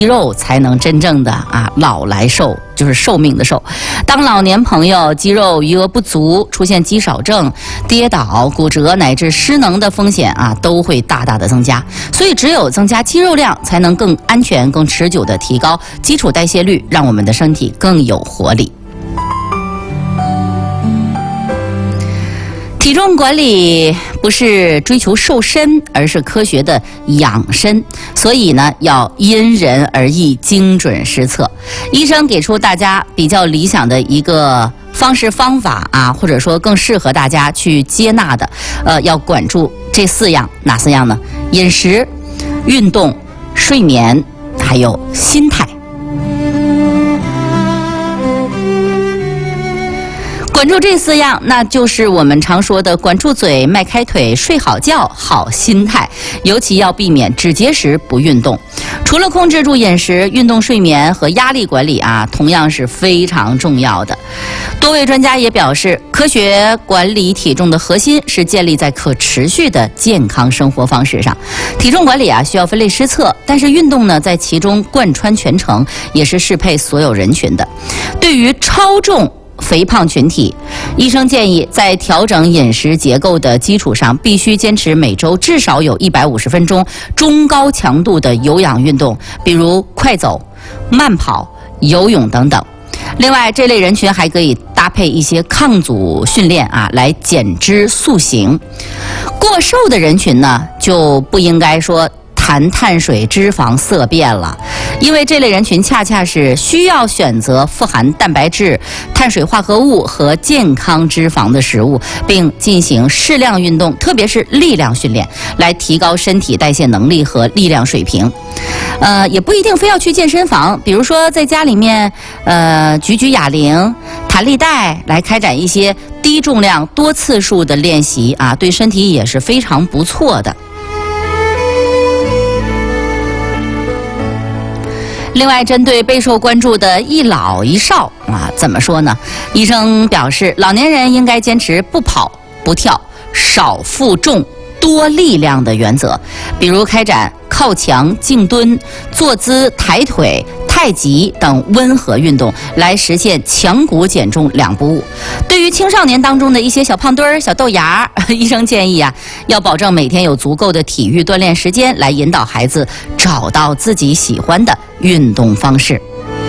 肉才能真正的老来寿，就是寿命的寿。当老年朋友肌肉余额不足，出现肌少症、跌倒、骨折乃至失能的风险都会大大的增加。所以只有增加肌肉量，才能更安全、更持久的提高基础代谢率，让我们的身体更有活力。体重管理不是追求瘦身，而是科学的养身，所以呢，要因人而异，精准施策。医生给出大家比较理想的一个方式方法或者说更适合大家去接纳的，要管住这4样，哪4样呢？饮食、运动、睡眠，还有心态。管住这4样，那就是我们常说的管住嘴、迈开腿、睡好觉、好心态。尤其要避免只节食不运动。除了控制住饮食、运动、睡眠和压力管理同样是非常重要的。多位专家也表示，科学管理体重的核心是建立在可持续的健康生活方式上。体重管理需要分类施策，但是运动呢在其中贯穿全程，也是适配所有人群的。对于超重肥胖群体，医生建议在调整饮食结构的基础上，必须坚持每周至少有150分钟中高强度的有氧运动，比如快走、慢跑、游泳等等。另外，这类人群还可以搭配一些抗阻训练来减脂塑形。过瘦的人群呢，就不应该说谈碳水脂肪色变了，因为这类人群恰恰是需要选择富含蛋白质、碳水化合物和健康脂肪的食物，并进行适量运动，特别是力量训练，来提高身体代谢能力和力量水平。也不一定非要去健身房，比如说在家里面举举哑铃、弹力带，来开展一些低重量多次数的练习对身体也是非常不错的。另外，针对备受关注的一老一少怎么说呢？医生表示，老年人应该坚持不跑不跳、少负重多力量的原则，比如开展靠墙、静蹲、坐姿、抬腿、太极等温和运动，来实现强骨减重2不误。对于青少年当中的一些小胖墩儿、小豆芽，医生建议要保证每天有足够的体育锻炼时间，来引导孩子找到自己喜欢的运动方式。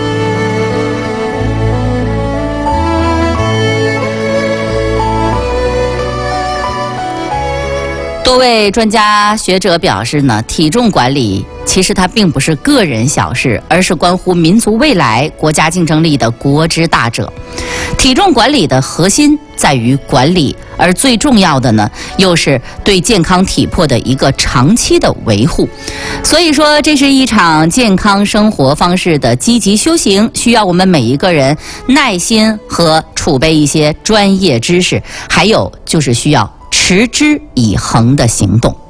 多位专家学者表示呢，体重管理其实它并不是个人小事，而是关乎民族未来、国家竞争力的国之大者。体重管理的核心在于管理，而最重要的呢，又是对健康体魄的一个长期的维护。所以说，这是一场健康生活方式的积极修行，需要我们每一个人耐心和储备一些专业知识，还有就是需要持之以恒的行动。